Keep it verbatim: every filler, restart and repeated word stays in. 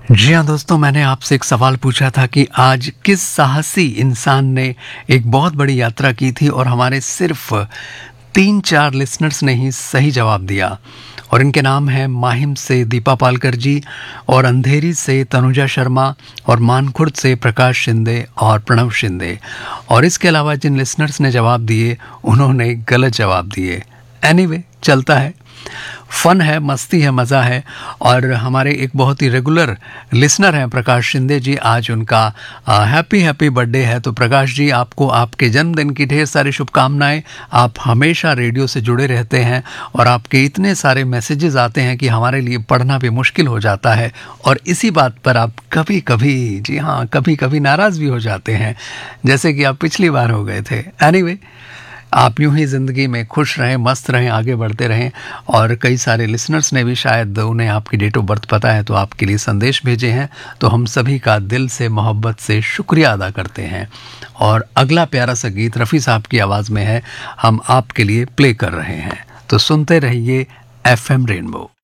जी हाँ दोस्तों, मैंने आपसे एक सवाल पूछा था कि आज किस साहसी इंसान ने एक बहुत बड़ी यात्रा की थी और हमारे सिर्फ तीन चार लिसनर्स ने ही सही जवाब दिया। और इनके नाम हैं माहिम से दीपा पालकर जी, और अंधेरी से तनुजा शर्मा, और मानखुर्द से प्रकाश शिंदे और प्रणव शिंदे। और इसके अलावा जिन लिसनर्स ने जवाब दिए उन्होंने गलत जवाब दिए। एनीवे, चलता है, फन है, मस्ती है, मज़ा है। और हमारे एक बहुत ही रेगुलर लिसनर हैं प्रकाश शिंदे जी, आज उनका हैप्पी हैप्पी बर्थडे है। तो प्रकाश जी, आपको आपके जन्मदिन की ढेर सारी शुभकामनाएं। आप हमेशा रेडियो से जुड़े रहते हैं और आपके इतने सारे मैसेजेस आते हैं कि हमारे लिए पढ़ना भी मुश्किल हो जाता है। और इसी बात पर आप कभी कभी, जी हाँ, कभी कभी नाराज़ भी हो जाते हैं, जैसे कि आप पिछली बार हो गए थे। एनीवे, आप यूं ही ज़िंदगी में खुश रहें, मस्त रहें, आगे बढ़ते रहें। और कई सारे लिसनर्स ने भी, शायद उन्हें आपकी डेट ऑफ बर्थ पता है, तो आपके लिए संदेश भेजे हैं। तो हम सभी का दिल से, मोहब्बत से शुक्रिया अदा करते हैं। और अगला प्यारा सा गीत रफ़ी साहब की आवाज़ में है, हम आपके लिए प्ले कर रहे हैं। तो सुनते रहिए एफ एम रेनबो।